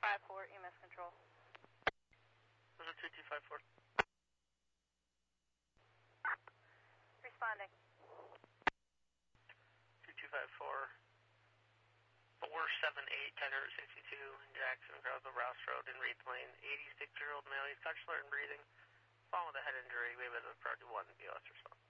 2254, EMS control. This is 2254. Responding. 2254. 478, 1062 in Jackson, across the Rouse Road in Reeds Lane. 86-year-old male, he's conscious, alert, and breathing. Following the head injury, we have a priority 1 BLS response.